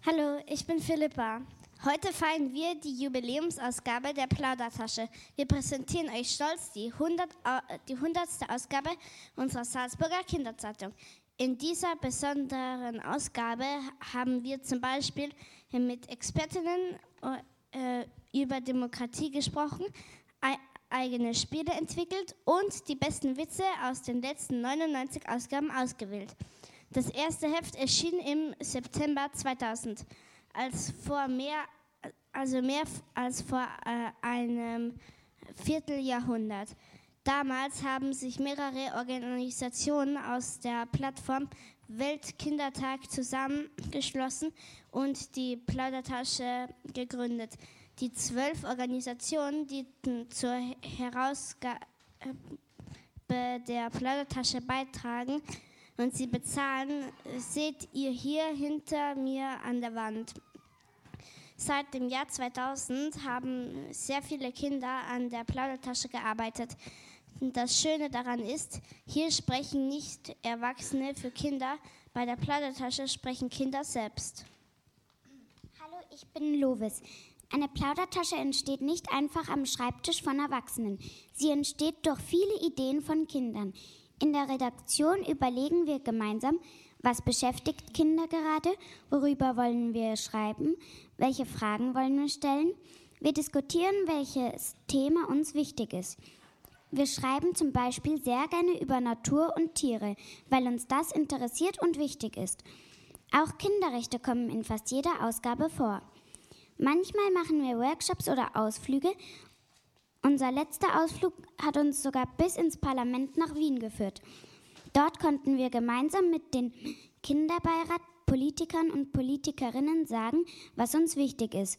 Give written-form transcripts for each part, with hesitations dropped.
Hallo, ich bin Philippa. Heute feiern wir die Jubiläumsausgabe der Plaudertasche. Wir präsentieren euch stolz die 100. Ausgabe unserer Salzburger Kinderzeitung. In dieser besonderen Ausgabe haben wir zum Beispiel mit Expertinnen über Demokratie gesprochen, eigene Spiele entwickelt und die besten Witze aus den letzten 99 Ausgaben ausgewählt. Das erste Heft erschien im September 2000, mehr als vor einem Vierteljahrhundert. Damals haben sich mehrere Organisationen aus der Plattform Weltkindertag zusammengeschlossen und die Plaudertasche gegründet. Die 12 Organisationen, die zur Herausgabe der Plaudertasche beitragen und sie bezahlen, seht ihr hier hinter mir an der Wand. Seit dem Jahr 2000 haben sehr viele Kinder an der Plaudertasche gearbeitet. Das Schöne daran ist, hier sprechen nicht Erwachsene für Kinder, bei der Plaudertasche sprechen Kinder selbst. Hallo, ich bin Lovis. Eine Plaudertasche entsteht nicht einfach am Schreibtisch von Erwachsenen. Sie entsteht durch viele Ideen von Kindern. In der Redaktion überlegen wir gemeinsam, was beschäftigt Kinder gerade, worüber wollen wir schreiben, welche Fragen wollen wir stellen. Wir diskutieren, welches Thema uns wichtig ist. Wir schreiben zum Beispiel sehr gerne über Natur und Tiere, weil uns das interessiert und wichtig ist. Auch Kinderrechte kommen in fast jeder Ausgabe vor. Manchmal machen wir Workshops oder Ausflüge. Unser letzter Ausflug hat uns sogar bis ins Parlament nach Wien geführt. Dort konnten wir gemeinsam mit dem Kinderbeirat, Politikern und Politikerinnen sagen, was uns wichtig ist.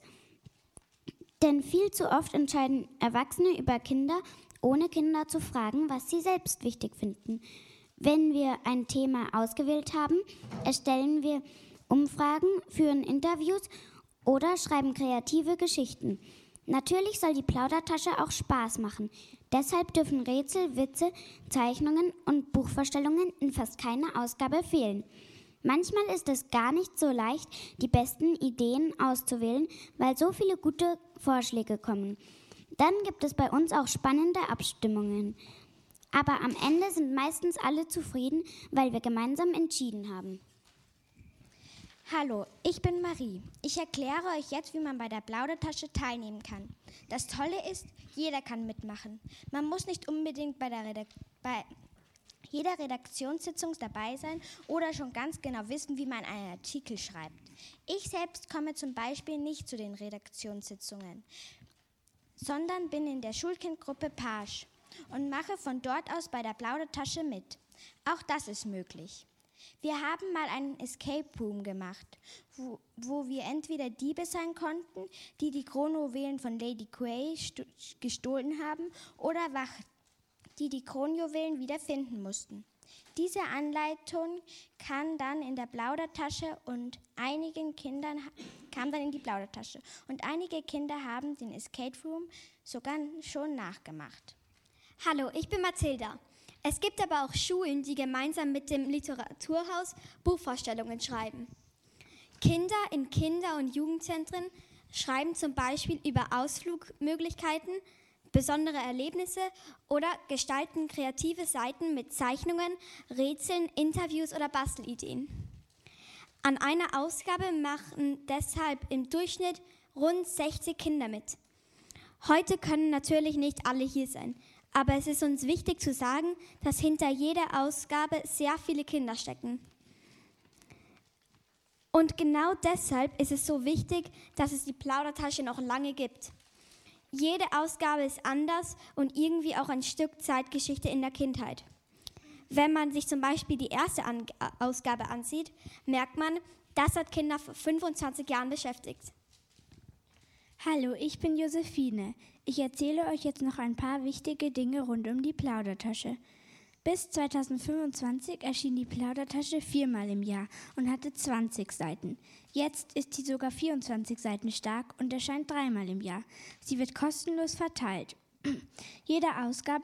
Denn viel zu oft entscheiden Erwachsene über Kinder, ohne Kinder zu fragen, was sie selbst wichtig finden. Wenn wir ein Thema ausgewählt haben, erstellen wir Umfragen, führen Interviews oder schreiben kreative Geschichten. Natürlich soll die Plaudertasche auch Spaß machen. Deshalb dürfen Rätsel, Witze, Zeichnungen und Buchvorstellungen in fast keiner Ausgabe fehlen. Manchmal ist es gar nicht so leicht, die besten Ideen auszuwählen, weil so viele gute Vorschläge kommen. Dann gibt es bei uns auch spannende Abstimmungen. Aber am Ende sind meistens alle zufrieden, weil wir gemeinsam entschieden haben. Hallo, ich bin Marie. Ich erkläre euch jetzt, wie man bei der Plaudertasche teilnehmen kann. Das Tolle ist, jeder kann mitmachen. Man muss nicht unbedingt bei jeder Redaktionssitzung dabei sein oder schon ganz genau wissen, wie man einen Artikel schreibt. Ich selbst komme zum Beispiel nicht zu den Redaktionssitzungen, sondern bin in der Schulkindgruppe Page und mache von dort aus bei der Plaudertasche mit. Auch das ist möglich. Wir haben mal einen Escape Room gemacht, wo wir entweder Diebe sein konnten, die die Kronjuwelen von Lady Grey gestohlen haben, oder Wachen, die die Kronjuwelen wieder finden mussten. Diese Anleitung kam dann in die Plaudertasche und einige Kinder haben den Escape Room sogar schon nachgemacht. Hallo, ich bin Mathilda. Es gibt aber auch Schulen, die gemeinsam mit dem Literaturhaus Buchvorstellungen schreiben. Kinder in Kinder- und Jugendzentren schreiben zum Beispiel über Ausflugmöglichkeiten, besondere Erlebnisse oder gestalten kreative Seiten mit Zeichnungen, Rätseln, Interviews oder Bastelideen. An einer Ausgabe machen deshalb im Durchschnitt rund 60 Kinder mit. Heute können natürlich nicht alle hier sein. Aber es ist uns wichtig zu sagen, dass hinter jeder Ausgabe sehr viele Kinder stecken. Und genau deshalb ist es so wichtig, dass es die Plaudertasche noch lange gibt. Jede Ausgabe ist anders und irgendwie auch ein Stück Zeitgeschichte in der Kindheit. Wenn man sich zum Beispiel die erste Ausgabe ansieht, merkt man, das hat Kinder vor 25 Jahren beschäftigt. Hallo, ich bin Josephine. Ich erzähle euch jetzt noch ein paar wichtige Dinge rund um die Plaudertasche. Bis 2025 erschien die Plaudertasche 4-mal im Jahr und hatte 20 Seiten. Jetzt ist sie sogar 24 Seiten stark und erscheint 3-mal im Jahr. Sie wird kostenlos verteilt. Jede Ausgabe